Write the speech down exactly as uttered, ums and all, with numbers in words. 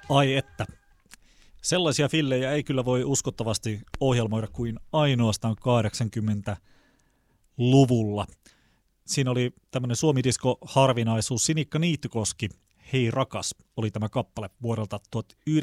Ai että. Sellaisia fillejä ei kyllä voi uskottavasti ohjelmoida kuin ainoastaan kahdeksankymmentäluvulla. Siinä oli tämmöinen suomidisko-harvinaisuus. Sinikka Niittykoski, Hei rakas, oli tämä kappale vuodelta tuhatyhdeksänsataayhdeksänkymmentäyhdeksän.